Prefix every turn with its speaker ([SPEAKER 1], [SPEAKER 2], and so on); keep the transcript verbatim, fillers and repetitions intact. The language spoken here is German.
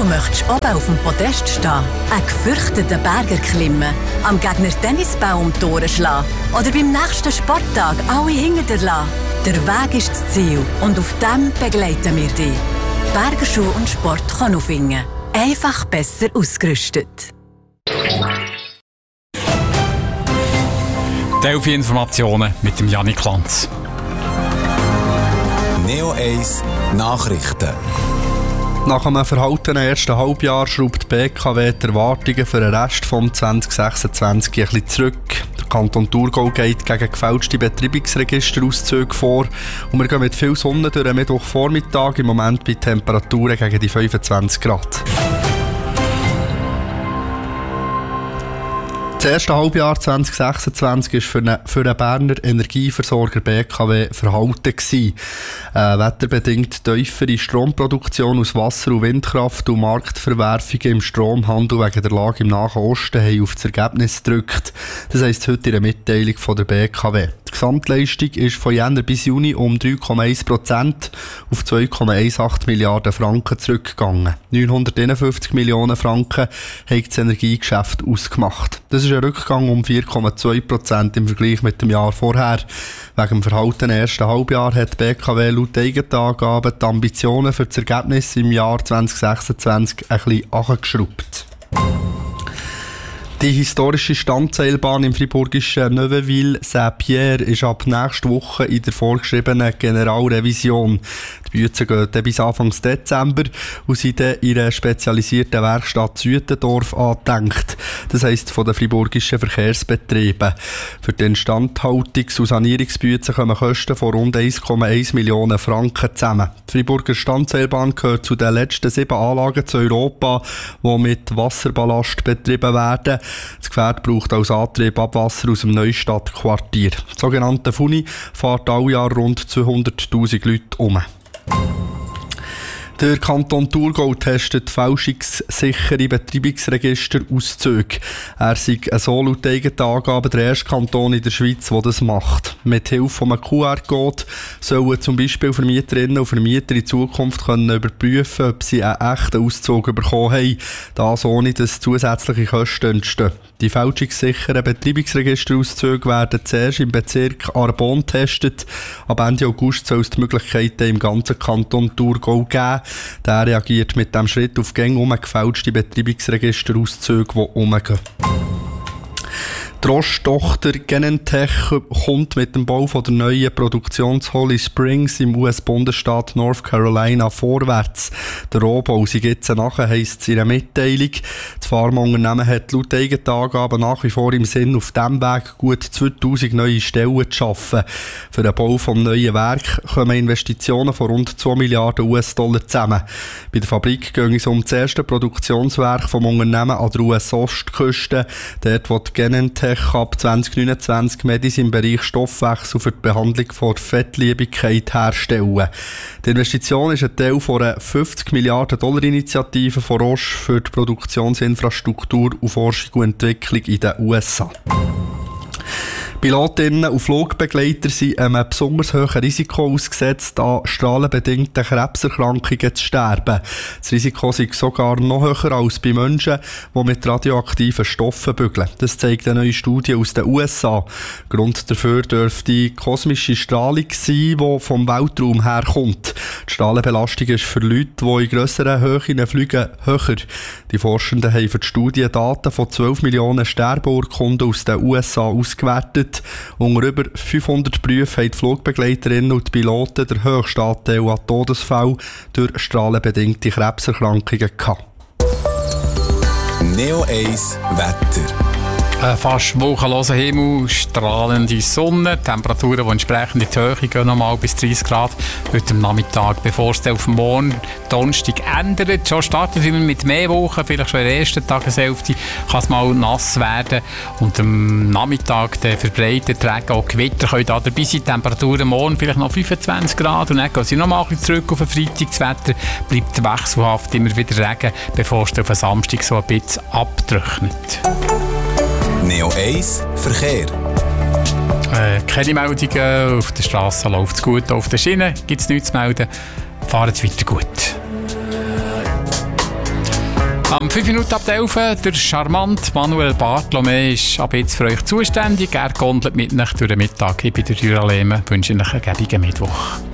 [SPEAKER 1] möchtest oben auf dem Podest stehen, einen gefürchteten Berger klimmen, am Gegner Tennisball die Tore schlagen oder beim nächsten Sporttag alle hinter dir lassen? Der Weg ist das Ziel und auf dem begleiten wir dich. Bergerschuh und Sport kann aufhingen. Einfach besser ausgerüstet.
[SPEAKER 2] Delphi-Informationen mit dem Janik Lanz.
[SPEAKER 3] Neo eins Nachrichten.
[SPEAKER 4] Nach einem verhaltenen ersten Halbjahr schraubt die B K W die Erwartungen für den Rest vom zwanzig sechsundzwanzig ein bisschen zurück. Der Kanton Thurgau geht gegen gefälschte Betreibungsregisterauszüge vor und wir gehen mit viel Sonne durch den Mittwochvormittag, im Moment bei Temperaturen gegen die fünfundzwanzig Grad. Das erste Halbjahr zwanzig sechsundzwanzig war für einen, für einen Berner Energieversorger B K W verhalten gewesen. Äh, wetterbedingt tiefere Stromproduktion aus Wasser- und Windkraft und Marktverwerfungen im Stromhandel wegen der Lage im Nahen Osten haben auf das Ergebnis gedrückt. Das heisst heute in einer Mitteilung von der B K W. Die Gesamtleistung ist von Jänner bis Juni um drei Komma eins Prozent auf zwei Komma achtzehn Milliarden Franken zurückgegangen. neunhunderteinundfünfzig Millionen Franken hat das Energiegeschäft ausgemacht. Das ist ein Rückgang um vier Komma zwei Prozent im Vergleich mit dem Jahr vorher. Wegen dem verhaltenen ersten Halbjahr hat die B K W laut eigenen Angaben die Ambitionen für das Ergebnis im Jahr zwanzig sechsundzwanzig ein bisschen angeschraubt. Die historische Standseilbahn im friburgischen Neuveville-Saint-Pierre ist ab nächster Woche in der vorgeschriebenen Generalrevision. Die Bücher gehen dann bis Anfang Dezember und sind dann in einer spezialisierten Werkstatt Südendorf angedenkt. Das heisst von den friburgischen Verkehrsbetrieben. Für die Instandhaltungs- und Sanierungsbücher kommen Kosten von rund eins Komma eins Millionen Franken zusammen. Die Friburger Standseilbahn gehört zu den letzten sieben Anlagen zu Europa, die mit Wasserballast betrieben werden. Das Gefährt braucht als Antrieb Abwasser aus dem Neustadtquartier. Das sogenannte Funi fährt alle Jahr rund zweihunderttausend Leute um. Der Kanton Thurgau testet fälschungssichere Betreibungsregisterauszüge. Er sei so laut eigenen Angaben der erste Kanton in der Schweiz, der das macht. Mit Hilfe von einem Q R-Code sollen zum Beispiel Vermieterinnen und Vermieter in Zukunft können überprüfen, ob sie einen echten Auszug bekommen haben, das ohne dass zusätzliche Kosten entstehen. Die fälschungssicheren Betreibungsregisterauszüge werden zuerst im Bezirk Arbon getestet. Ab Ende August soll es die Möglichkeiten im ganzen Kanton Thurgau geben. Der reagiert mit diesem Schritt auf gäng um gefälschte Betreibungsregisterauszüge, die umgehen. Die Roche-Tochter Genentech kommt mit dem Bau von der neuen Produktions Holly Springs im U S-Bundesstaat North Carolina vorwärts. Der Rohbau sei jetzt nachher, heisst es in einer Mitteilung. Das Pharmaunternehmen hat laut eigenen Angaben nach wie vor im Sinn, auf diesem Weg gut zweitausend neue Stellen zu schaffen. Für den Bau des neuen Werks kommen Investitionen von rund zwei Milliarden U S-Dollar zusammen. Bei der Fabrik geht es um das erste Produktionswerk des Unternehmens an der U S-Ostküste. Dort, wo die Genentech ab zwanzig neunundzwanzig Medis im Bereich Stoffwechsel für die Behandlung von Fettliebigkeit herstellen. Die Investition ist ein Teil von einer fünfzig Milliarden Dollar Initiative von Roche für die Produktionsinfrastruktur und Forschung und Entwicklung in den U S A. Pilotinnen und Flugbegleiter sind einem besonders hohen Risiko ausgesetzt, an strahlenbedingten Krebserkrankungen zu sterben. Das Risiko ist sogar noch höher als bei Menschen, die mit radioaktiven Stoffen bügeln. Das zeigt eine neue Studie aus den U S A. Grund dafür dürfte die kosmische Strahlung sein, die vom Weltraum herkommt. Die Strahlenbelastung ist für Leute, die in grösseren Höhen fliegen, höher. Die Forschenden haben für die Studie Daten von zwölf Millionen Sterbeurkunden aus den U S A ausgewertet. Unter über fünfhundert Berufen haben die Flugbegleiterinnen und die Piloten den höchsten Anteil an Todesfällen durch strahlenbedingte Krebserkrankungen gehabt.
[SPEAKER 3] Neo eins Wetter.
[SPEAKER 2] Ein fast wolkenloser Himmel, strahlende Sonne, Temperaturen, die entsprechend in die Höhe gehen, nochmal bis dreißig Grad heute am Nachmittag, bevor es auf morgen Donnerstag ändert. Schon startet wir mit mehr Wochen, vielleicht schon in der ersten Tageshälfte kann es mal nass werden und am Nachmittag der verbreitet Regen und Gewitter können da dabei sein. Temperaturen morgen vielleicht noch fünfundzwanzig Grad und dann gehen sie nochmal ein bisschen zurück auf den Freitag. Das Wetter bleibt wechselhaft, immer wieder Regen, bevor es auf den Samstag so ein bisschen abtrocknet.
[SPEAKER 3] Neo eins Verkehr.
[SPEAKER 2] Äh, keine Meldungen, auf der Straße läuft es gut, auf der Schiene gibt es nichts zu melden, fahren es weiter gut. Am fünf Minuten ab elf der charmante Manuel Bartolomé ist ab jetzt für euch zuständig. Er gondelt mit euch durch den Mittag. Ich bin der Jura Lehmann, wünsche euch einen gäbigen Mittwoch.